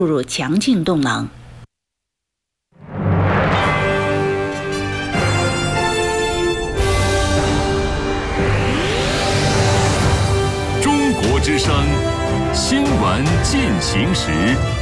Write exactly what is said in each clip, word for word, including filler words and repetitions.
步入强劲动能。 中国之声新闻进行时。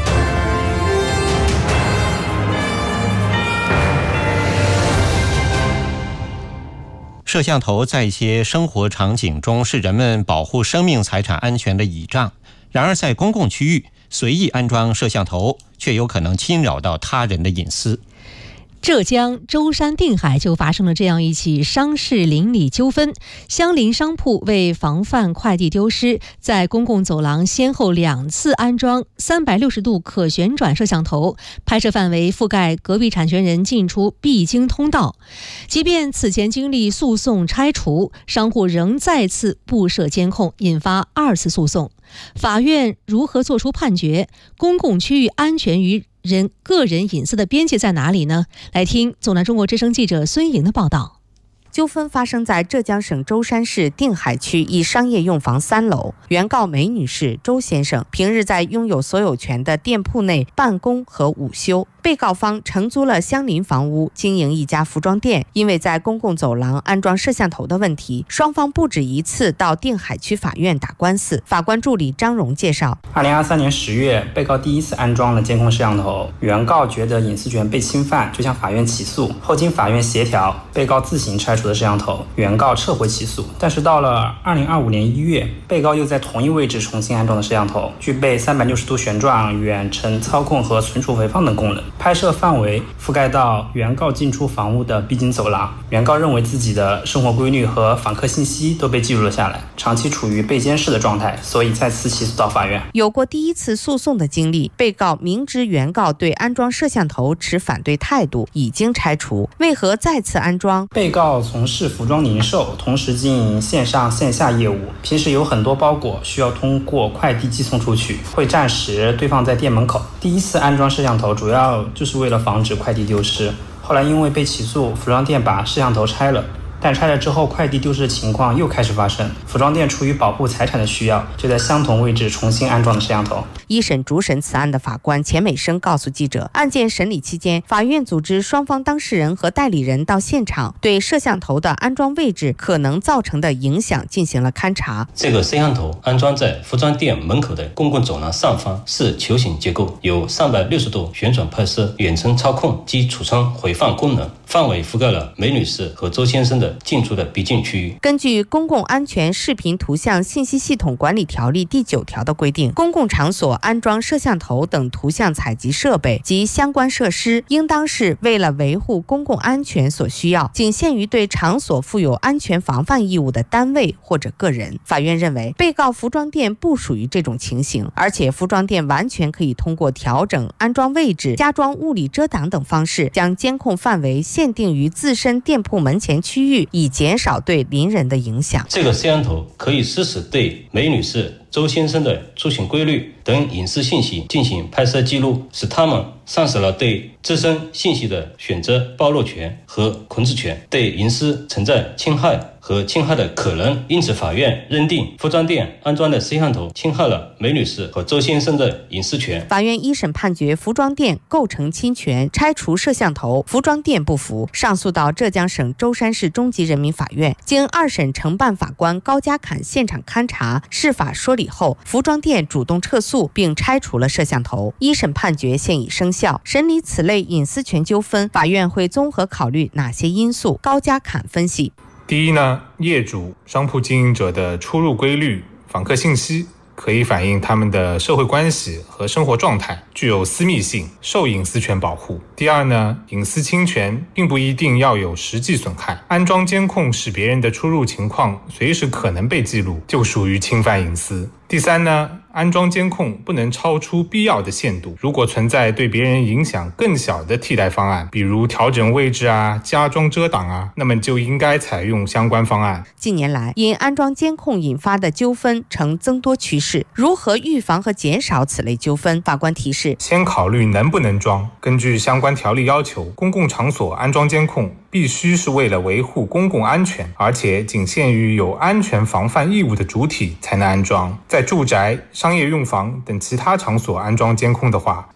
摄像头在一些生活场景中是人们保护生命财产安全的倚仗，然而在公共区域随意安装摄像头，却有可能侵扰到他人的隐私。 浙江舟山定海就发生了这样一起商事邻里纠纷，相邻商铺为防范快递丢失，在公共走廊先后两次安装三百六十度可旋转摄像头，拍摄范围覆盖隔壁产权人进出必经通道。即便此前经历诉讼拆除，商户仍再次布设监控，引发二次诉讼。法院如何作出判决？公共区域安全与人个人隐私的边界在哪里呢？来听总南中国之声记者孙莹的报道。 纠纷发生在浙江省舟山市定海区一商业用房三楼。原告梅女士、周先生平日在拥有所有权的店铺内办公和午休。被告方承租了相邻房屋，经营一家服装店。因为在公共走廊安装摄像头的问题，双方不止一次到定海区法院打官司。法官助理张荣介绍， 二零二三年十月，被告第一次安装了监控摄像头，原告觉得隐私权被侵犯，就向法院起诉。后经法院协调，被告自行拆除了摄像头，原告撤回起诉。但是到了二零二五年一月，被告又在同一位置重新安装了摄像头，具备三百六十度旋转、远程操控和存储回放等功能。拍摄范围覆盖到原告进出房屋的必经走廊。原告认为自己的生活规律和访客信息都被记录了下来，长期处于被监视的状态，所以再次起诉到法院。 有过第一次诉讼的经历，被告明知原告对安装摄像头持反对态度，已经拆除，为何再次安装？ 被告从事服装零售，同时经营线上线下业务，平时有很多包裹需要通过快递寄送出去，会暂时堆放在店门口。第一次安装摄像头主要就是为了防止快递丢失，后来因为被起诉，服装店把摄像头拆了，但拆了之后快递丢失的情况又开始发生，服装店出于保护财产的需要，就在相同位置重新安装了摄像头。 一审主审此案的法官钱美生告诉记者，案件审理期间，法院组织双方当事人和代理人到现场，对摄像头的安装位置可能造成的影响进行了勘查。 这个摄像头安装在服装店门口的公共走廊上方，是球形结构，有三百六十度旋转拍摄、远程操控及储存回放功能，范围覆盖了梅女士和周先生的进出的必经区域。 根据《公共安全视频图像信息系统管理条例》第九条的规定，公共场所安装摄像头等图像采集设备及相关设施，应当是为了维护公共安全所需要，仅限于对场所负有安全防范义务的单位或者个人。法院认为，被告服装店不属于这种情形，而且服装店完全可以通过调整安装位置、加装物理遮挡等方式，将监控范围限定于自身店铺门前区域，以减少对邻人的影响。 这个摄像头可以实时对梅女士、周先生的出行规律等隐私信息进行拍摄记录，使他们丧失了对自身信息的选择暴露权和控制权，对隐私存在侵害和侵害的可能。因此法院认定服装店安装的摄像头侵害了梅女士和周先生的隐私权。 法院一审判决服装店构成侵权，拆除摄像头，服装店不服，上诉到浙江省舟山市中级人民法院。经二审承办法官高家侃现场勘查、释法说理后，服装店主动撤诉并拆除了摄像头。一审判决现已生效。审理此类隐私权纠纷，法院会综合考虑哪些因素？高家侃分析： 第一呢，业主、商铺经营者的出入规律、访客信息可以反映他们的社会关系和生活状态，具有私密性，受隐私权保护。第二呢，隐私侵权并不一定要有实际损害，安装监控使别人的出入情况随时可能被记录，就属于侵犯隐私。第三呢，安装监控不能超出必要的限度，如果存在对别人影响更小的替代方案，比如调整位置啊、加装遮挡啊，那么就应该采用相关方案。 近年来，因安装监控引发的纠纷呈增多趋势，如何预防和减少此类纠纷？法官提示： 先考虑能不能装。根据相关条例要求，公共场所安装监控必须是为了维护公共安全，而且仅限于有安全防范义务的主体才能安装。在住宅、商业用房等其他场所安装监控的话，